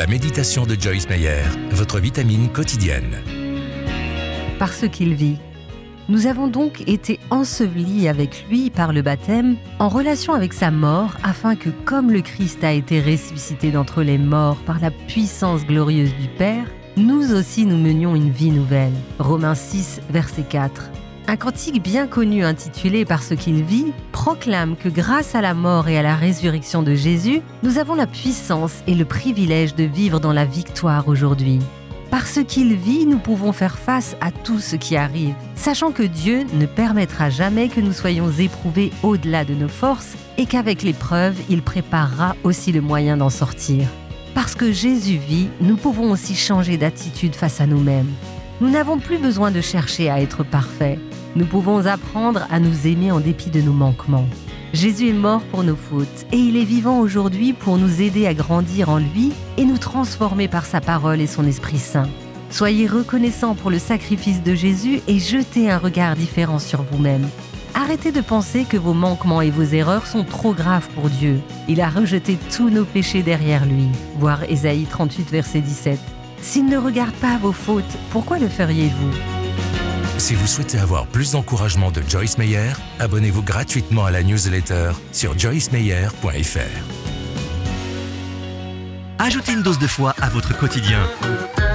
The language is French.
La méditation de Joyce Meyer, votre vitamine quotidienne. Parce qu'il vit. Nous avons donc été ensevelis avec lui par le baptême, en relation avec sa mort, afin que, comme le Christ a été ressuscité d'entre les morts par la puissance glorieuse du Père, nous aussi nous menions une vie nouvelle. Romains 6, verset 4. Un cantique bien connu intitulé « Parce qu'il vit » proclame que grâce à la mort et à la résurrection de Jésus, nous avons la puissance et le privilège de vivre dans la victoire aujourd'hui. Parce qu'il vit, nous pouvons faire face à tout ce qui arrive, sachant que Dieu ne permettra jamais que nous soyons éprouvés au-delà de nos forces et qu'avec l'épreuve, il préparera aussi le moyen d'en sortir. Parce que Jésus vit, nous pouvons aussi changer d'attitude face à nous-mêmes. Nous n'avons plus besoin de chercher à être parfaits. Nous pouvons apprendre à nous aimer en dépit de nos manquements. Jésus est mort pour nos fautes et il est vivant aujourd'hui pour nous aider à grandir en lui et nous transformer par sa parole et son Esprit Saint. Soyez reconnaissants pour le sacrifice de Jésus et jetez un regard différent sur vous-même. Arrêtez de penser que vos manquements et vos erreurs sont trop graves pour Dieu. Il a rejeté tous nos péchés derrière lui. Voir Ésaïe 38, verset 17. S'il ne regarde pas vos fautes, pourquoi le feriez-vous ? Si vous souhaitez avoir plus d'encouragement de Joyce Meyer, abonnez-vous gratuitement à la newsletter sur joycemeyer.fr. Ajoutez une dose de foi à votre quotidien.